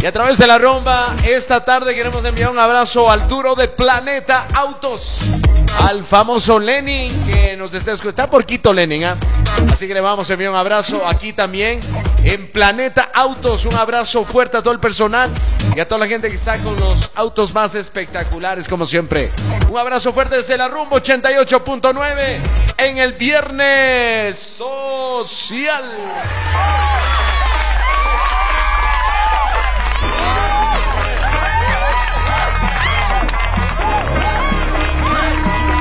Y a través de la rumba, esta tarde queremos enviar un abrazo al duro de Planeta Autos, al famoso Lenin que nos está escuchando. Está por Quito Lenin, ¿eh? Así que le vamos a enviar un abrazo aquí también en Planeta Autos. Un abrazo fuerte a todo el personal y a toda la gente que está con los autos más espectaculares como siempre. Un abrazo fuerte desde la rumba 88.9 en el Viernes Social.